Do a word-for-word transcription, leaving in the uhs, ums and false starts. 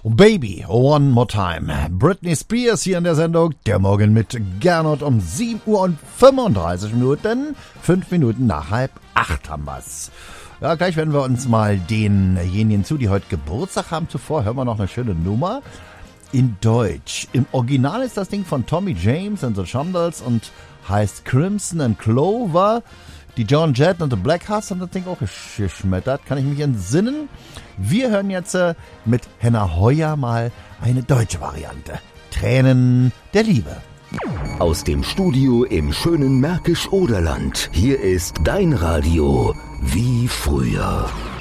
Baby, one more time. Britney Spears hier in der Sendung. Der Morgen mit Gernot um sieben Uhr und fünfunddreißig Minuten. Fünf Minuten nach halb acht haben wir's. Ja, gleich werden wir uns mal denjenigen zu, die heute Geburtstag haben. Zuvor hören wir noch eine schöne Nummer. In Deutsch. Im Original ist das Ding von Tommy James and the Shondells und heißt Crimson and Clover. Die Joan Jett und The Black Hearts haben das Ding auch geschmettert. Kann ich mich entsinnen? Wir hören jetzt äh, mit Henna Heuer mal eine deutsche Variante. Tränen der Liebe. Aus dem Studio im schönen Märkisch-Oderland. Hier ist dein Radio wie früher.